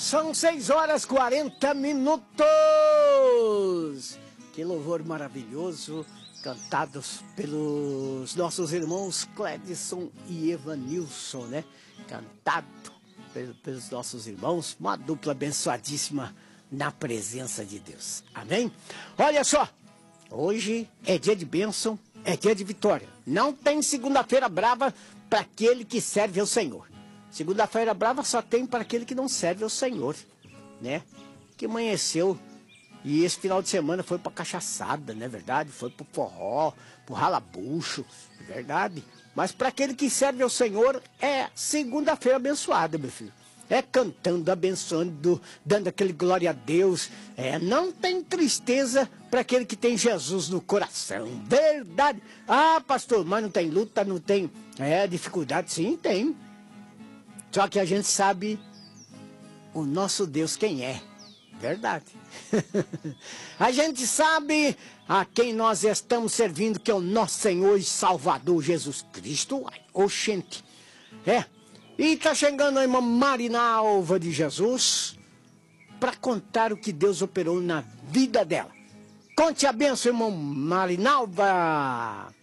São 6h40. Que louvor maravilhoso, cantados pelos nossos irmãos Cledson e Evanilson, né? Cantado pelos nossos irmãos, uma dupla abençoadíssima na presença de Deus. Amém? Olha só, hoje é dia de bênção, é dia de vitória. Não tem segunda-feira brava para aquele que serve ao Senhor. Segunda-feira brava só tem para aquele que não serve ao Senhor, né? Que amanheceu e esse final de semana foi para cachaçada, não é verdade? Foi para o forró, para o ralabucho, é verdade? Mas para aquele que serve ao Senhor é segunda-feira abençoada, meu filho. É cantando, abençoando, dando aquele glória a Deus. Não tem tristeza para aquele que tem Jesus no coração. Verdade. Ah, pastor, mas não tem luta, não tem dificuldade. Sim, tem. Só que a gente sabe o nosso Deus quem é. Verdade. A gente sabe a quem nós estamos servindo, que é o nosso Senhor e Salvador Jesus Cristo. Oxente. E está chegando a irmã Marinalva de Jesus para contar o que Deus operou na vida dela. Conte a bênção, irmã Marinalva.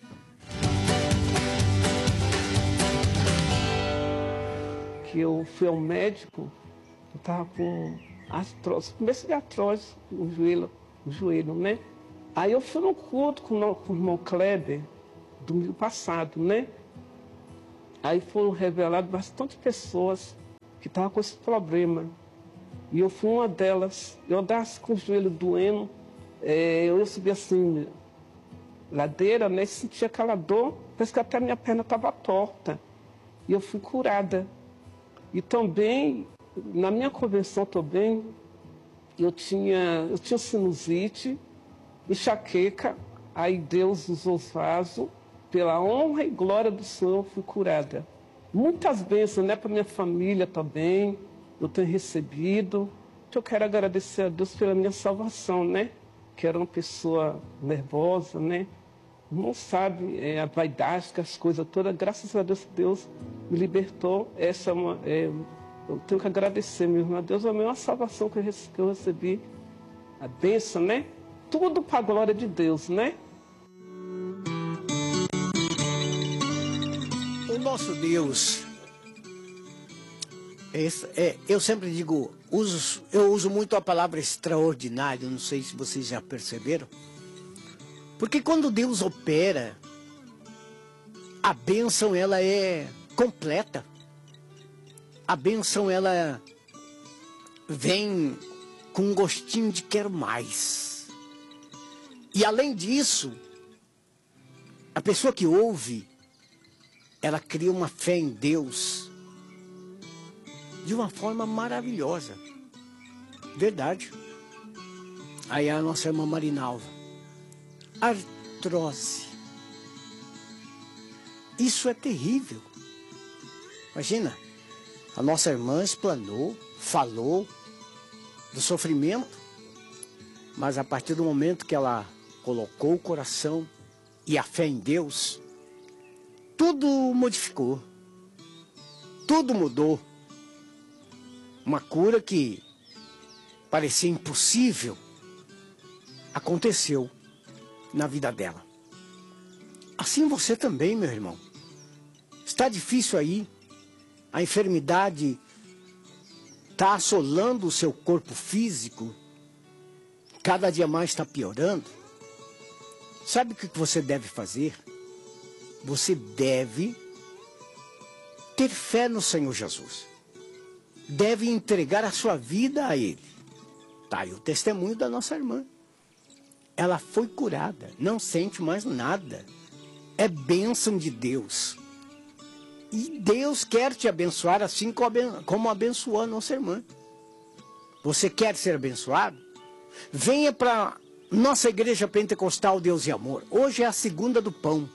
Que eu fui ao médico, eu estava com artrose, começo de artrose no joelho, né? Aí eu fui no culto com o irmão Kleber, domingo passado, né? Aí foram reveladas bastante pessoas que estavam com esse problema. E eu fui uma delas. Eu andava com o joelho doendo, eu subi assim, ladeira, né? E sentia aquela dor, parece que até minha perna estava torta. E eu fui curada. E também, na minha convenção também, eu tinha sinusite, enxaqueca, aí Deus usou os vasos, pela honra e glória do Senhor, eu fui curada. Muitas bênçãos, né, para minha família também, eu tenho recebido. Eu quero agradecer a Deus pela minha salvação, né, que era uma pessoa nervosa, né, não sabe a vaidade, que as coisas todas, graças a Deus, Deus me libertou. Eu tenho que agradecer mesmo a Deus, é a minha salvação que eu recebi, a bênção, né? Tudo para a glória de Deus, né? O nosso Deus, eu sempre digo, eu uso muito a palavra extraordinário, não sei se vocês já perceberam, porque quando Deus opera, a bênção ela é completa. A bênção ela vem com um gostinho de quero mais. E além disso, a pessoa que ouve, ela cria uma fé em Deus de uma forma maravilhosa. Verdade. Aí a nossa irmã Marinalva. Artrose. Isso é terrível. Imagina, a nossa irmã explanou, falou do sofrimento, mas a partir do momento que ela colocou o coração e a fé em Deus, tudo modificou, tudo mudou. Uma cura que parecia impossível aconteceu na vida dela. Assim você também, meu irmão. Está difícil aí, a enfermidade está assolando o seu corpo físico, cada dia mais está piorando. Sabe o que você deve fazer? Você deve ter fé no Senhor Jesus. Deve entregar a sua vida a Ele. Tá aí o testemunho da nossa irmã. Ela foi curada, não sente mais nada. É bênção de Deus. E Deus quer te abençoar assim como abençoou a nossa irmã. Você quer ser abençoado? Venha para nossa igreja pentecostal Deus e Amor. Hoje é a segunda do pão.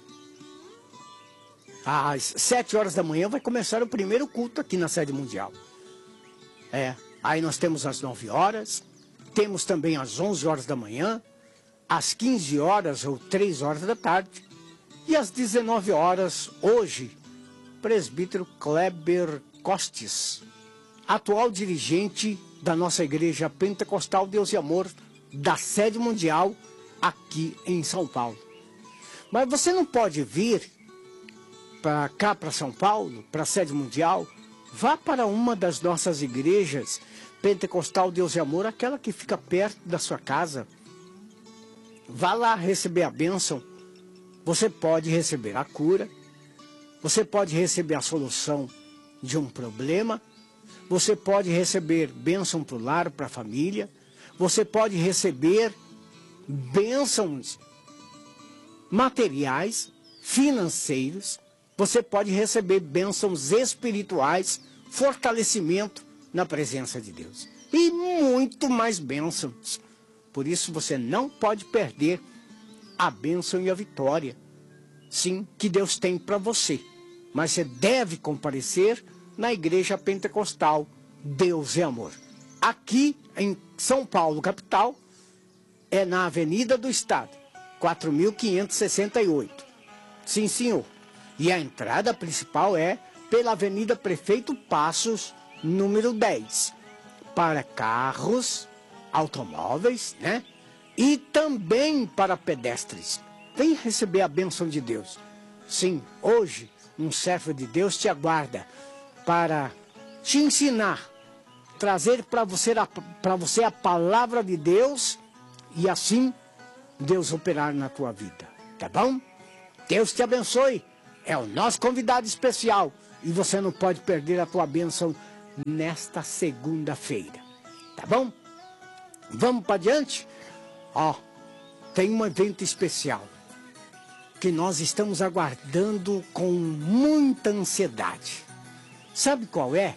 Às 7h da manhã vai começar o primeiro culto aqui na sede mundial. Aí nós temos às 9h, temos também às 11h da manhã, às 15h ou 3h da tarde e às 19h hoje, presbítero Kleber Costes atual dirigente da nossa igreja pentecostal Deus e Amor, da sede mundial aqui em São Paulo. Mas você não pode vir para cá, para São Paulo, para a sede mundial. Vá para uma das nossas igrejas pentecostal Deus e Amor, aquela que fica perto da sua casa. Vá lá receber a bênção. Você pode receber a cura, você pode receber a solução de um problema, você pode receber bênção para o lar, para a família, você pode receber bênçãos materiais, financeiros, você pode receber bênçãos espirituais, fortalecimento na presença de Deus. E muito mais bênçãos. Por isso você não pode perder a bênção e a vitória, sim, que Deus tem para você. Mas você deve comparecer na Igreja Pentecostal Deus e Amor. Aqui em São Paulo, capital, é na Avenida do Estado, 4.568. Sim, senhor. E a entrada principal é pela Avenida Prefeito Passos, número 10. Para carros, automóveis, né? E também para pedestres. Vem receber a bênção de Deus. Sim, hoje um servo de Deus te aguarda para te ensinar, trazer para você a palavra de Deus e assim Deus operar na tua vida. Tá bom? Deus te abençoe. É o nosso convidado especial e você não pode perder a tua bênção nesta segunda-feira. Tá bom? Vamos para diante? Ó, tem um evento especial que nós estamos aguardando com muita ansiedade. Sabe qual é?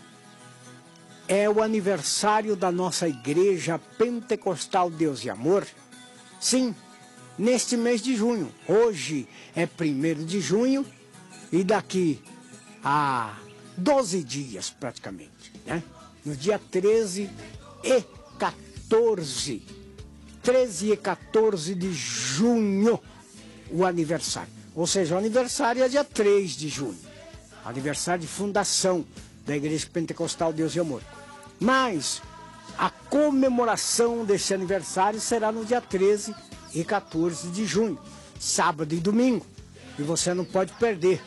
É o aniversário da nossa igreja pentecostal Deus e Amor. Sim, neste mês de junho. Hoje é 1º de junho e daqui a 12 dias praticamente, né? No dia 13 e 14. 13 e 14 de junho, o aniversário. Ou seja, o aniversário é dia 3 de junho. Aniversário de fundação da Igreja Pentecostal Deus e Amor. Mas a comemoração desse aniversário será no dia 13 e 14 de junho, sábado e domingo. E você não pode perder.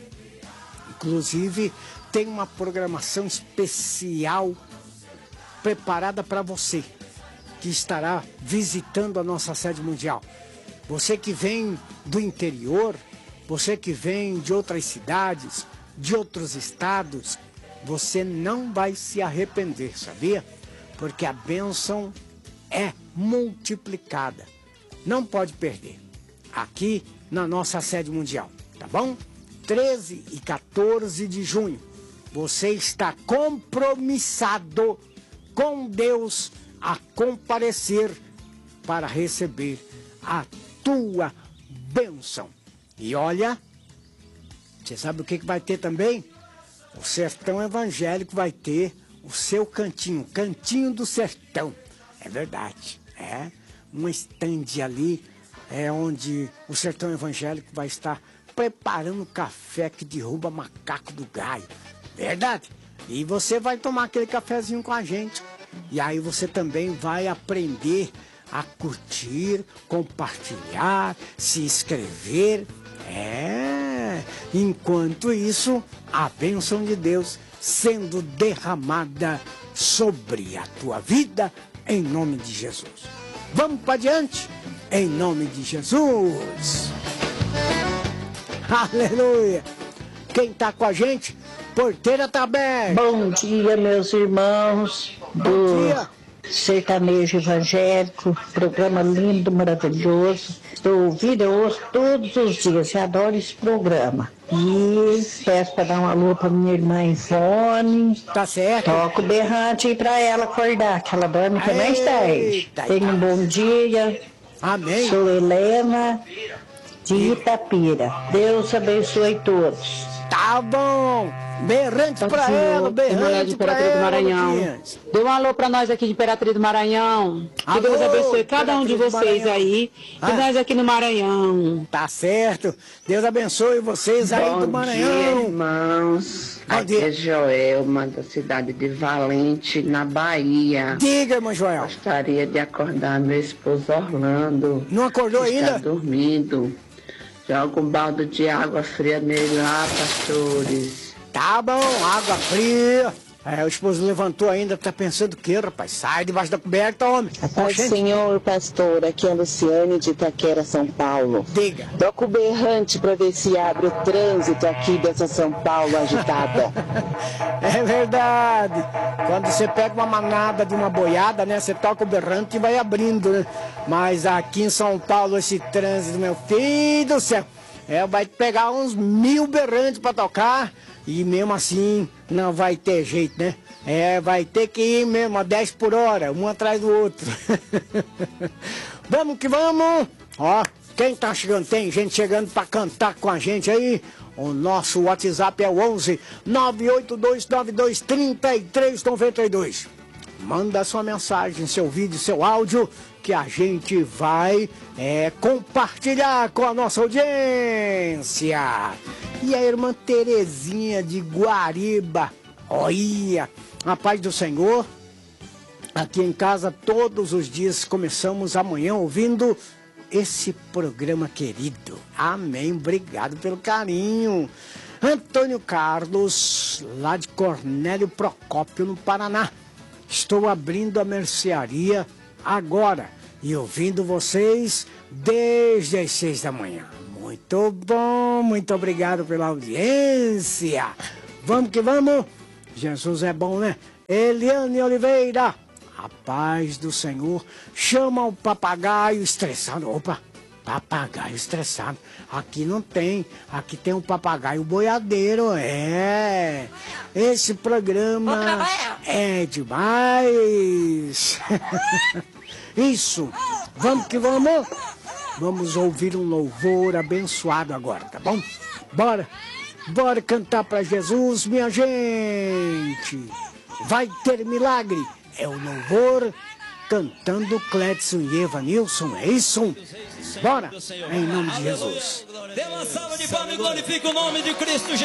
Inclusive, tem uma programação especial preparada para você, que estará visitando a nossa sede mundial. Você que vem do interior, você que vem de outras cidades, de outros estados, você não vai se arrepender, sabia? Porque a bênção é multiplicada. Não pode perder. Aqui na nossa sede mundial, tá bom? 13 e 14 de junho. Você está compromissado com Deus a comparecer para receber a tua bênção. E olha, você sabe o que vai ter também? O Sertão Evangélico vai ter o seu cantinho, Cantinho do Sertão. É verdade, é um estande ali, é onde o Sertão Evangélico vai estar preparando café que derruba macaco do galho. Verdade? E você vai tomar aquele cafezinho com a gente. E aí você também vai aprender a curtir, compartilhar, se inscrever. Enquanto isso, a bênção de Deus sendo derramada sobre a tua vida, em nome de Jesus. Vamos para diante? Em nome de Jesus. Aleluia. Quem está com a gente? Porteira está aberta. Bom dia, meus irmãos do Sertanejo Evangélico, programa lindo, maravilhoso. Estou ouvindo, eu ouço todos os dias, eu adoro esse programa. E peço para dar um alô para minha irmã Ivone. Tá certo. Toco o berrante para ela acordar, que ela dorme até mais tarde. Tenha um bom dia. Amém. Sou Helena de Itapira. Deus abençoe todos. Tá bom. Berrante pra ela, berrante pra ela. Maranhão. Dê um alô pra nós aqui de Imperatriz do Maranhão. Que Deus abençoe cada um de vocês aí. E nós aqui no Maranhão. Tá certo. Deus abençoe vocês aí do Maranhão. Bom dia, irmãos. Bom Aqui dia. é Joelma, da cidade de Valente, na Bahia. Diga, irmã Joel. Gostaria de acordar meu esposo Orlando. Não acordou que está ainda? dormindo. Joga um balde de água fria nele lá, pastores. Tá bom, água fria. O esposo levantou ainda, tá pensando o quê, rapaz? Sai debaixo da coberta, homem. A paz do Senhor, pastor. Aqui é a Luciane de Itaquera, São Paulo. Diga. Toca o berrante para ver se abre o trânsito aqui dessa São Paulo agitada. É verdade. Quando você pega uma manada de uma boiada, né? Você toca o berrante e vai abrindo, né? Mas aqui em São Paulo, esse trânsito, meu filho do céu, vai pegar uns 1000 berrantes para tocar. E mesmo assim, não vai ter jeito, né? Vai ter que ir mesmo a 10 por hora, um atrás do outro. Vamos que vamos! Ó, quem tá chegando, tem gente chegando pra cantar com a gente aí. O nosso WhatsApp é o 11 98292 3392. Manda sua mensagem, seu vídeo, seu áudio, que a gente vai compartilhar com a nossa audiência. E a irmã Terezinha de Guariba, olha, a paz do Senhor. Aqui em casa todos os dias começamos amanhã ouvindo esse programa querido. Amém, obrigado pelo carinho. Antônio Carlos, lá de Cornélio Procópio, no Paraná. Estou abrindo a mercearia agora e ouvindo vocês desde as 6 da manhã. Muito bom, muito obrigado pela audiência. Vamos que vamos. Jesus é bom, né? Eliane Oliveira, a paz do Senhor. Chama o papagaio estressado. Opa, papagaio estressado. Aqui não tem. Aqui tem um papagaio boiadeiro. Esse programa é demais. Isso. Vamos que vamos. Vamos ouvir um louvor abençoado agora, tá bom? Bora cantar para Jesus, minha gente. Vai ter milagre. É o louvor cantando Cledson e Evanilson, é isso? Bora, em nome de Jesus. Dê uma salva de palmas e glorifique o nome de Cristo Jesus.